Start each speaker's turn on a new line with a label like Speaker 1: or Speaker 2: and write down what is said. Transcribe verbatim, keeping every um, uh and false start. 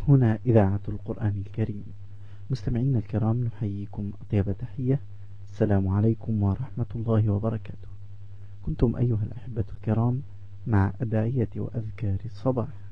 Speaker 1: هنا إذاعة القرآن الكريم. مستمعينا الكرام، نحييكم أطيب تحية. السلام عليكم ورحمة الله وبركاته. كنتم أيها الأحبة الكرام مع أدعية وأذكار الصباح.